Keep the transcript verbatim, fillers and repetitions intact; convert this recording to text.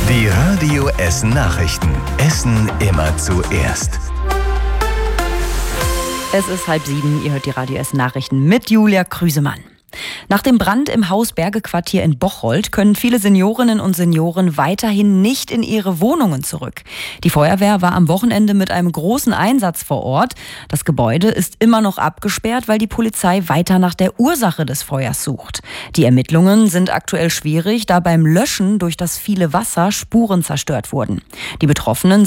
Die Radio Essen Nachrichten. Essen immer zuerst. Es ist halb sieben, ihr hört die Radio Essen Nachrichten mit Julia Krüsemann. Nach dem Brand im Haus Bergequartier in Bocholt können viele Seniorinnen und Senioren weiterhin nicht in ihre Wohnungen zurück. Die Feuerwehr war am Wochenende mit einem großen Einsatz vor Ort. Das Gebäude ist immer noch abgesperrt, weil die Polizei weiter nach der Ursache des Feuers sucht. Die Ermittlungen sind aktuell schwierig, da beim Löschen durch das viele Wasser Spuren zerstört wurden. Die Betroffenen